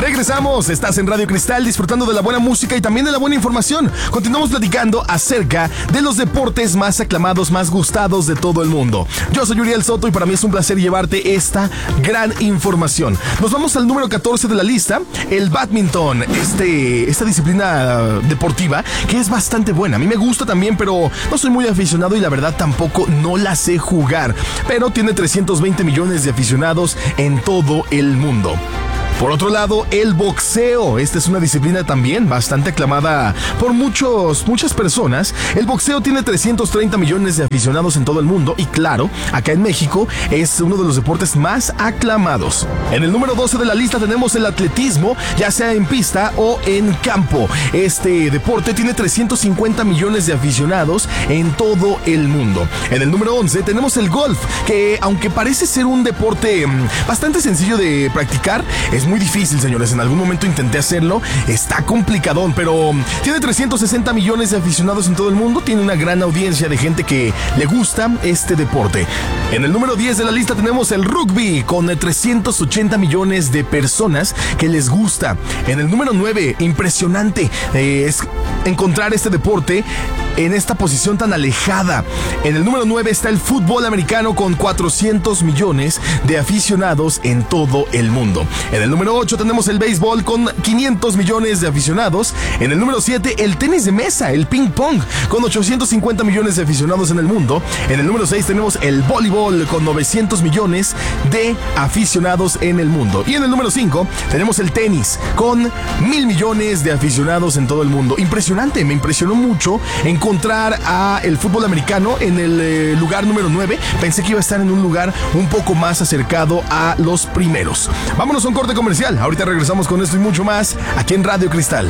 Regresamos, estás en Radio Cristal disfrutando de la buena música y también de la buena información. Continuamos platicando acerca de los deportes más aclamados, más gustados de todo el mundo. Yo soy Uriel Soto y para mí es un placer llevarte esta gran información. Nos vamos al número 14 de la lista, el bádminton, esta disciplina deportiva que es bastante buena. A mí me gusta también, pero no soy muy aficionado y la verdad tampoco no la sé jugar. Pero tiene 320 millones de aficionados en todo el mundo. Por otro lado, el boxeo. Esta es una disciplina también bastante aclamada por muchas personas. El boxeo tiene 330 millones de aficionados en todo el mundo y claro, acá en México es uno de los deportes más aclamados. En el número 12 de la lista tenemos el atletismo, ya sea en pista o en campo. Este deporte tiene 350 millones de aficionados en todo el mundo. En el número 11 tenemos el golf, que aunque parece ser un deporte bastante sencillo de practicar, es muy difícil, señores. En algún momento intenté hacerlo, está complicadón, pero tiene 360 millones de aficionados en todo el mundo, tiene una gran audiencia de gente que le gusta este deporte. En el número 10 de la lista tenemos el rugby, con 380 millones de personas que les gusta. En el número 9, impresionante es encontrar este deporte en esta posición tan alejada. En el número 9 está el fútbol americano con 400 millones de aficionados en todo el mundo. En el número 8 tenemos el béisbol con 500 millones de aficionados. En el número 7 el tenis de mesa, el ping pong, con 850 millones de aficionados en el mundo. En el número 6 tenemos el voleibol con 900 millones de aficionados en el mundo. Y en el número 5 tenemos el tenis con 1,000 millones de aficionados en todo el mundo. Impresionante, me impresionó mucho encontrar a el fútbol americano en el lugar número 9. Pensé que iba a estar en un lugar un poco más acercado a los primeros. Vámonos a un corte comercial. Ahorita regresamos con esto y mucho más aquí en Radio Cristal.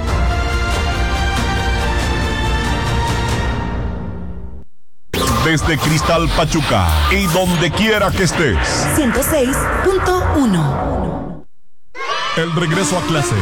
Desde Cristal Pachuca y donde quiera que estés. 106.1. El regreso a clase